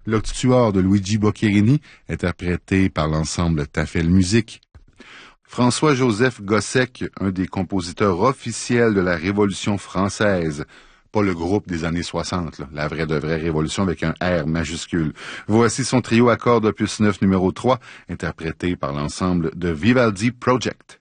L'Octuor de Luigi Boccherini, interprété par l'ensemble Tafel Musique. François-Joseph Gossec, un des compositeurs officiels de la Révolution française. Pas le groupe des années 60, là, la vraie de vraie révolution avec un R majuscule. Voici son trio à cordes opus 9 numéro 3, interprété par l'ensemble de Vivaldi Project.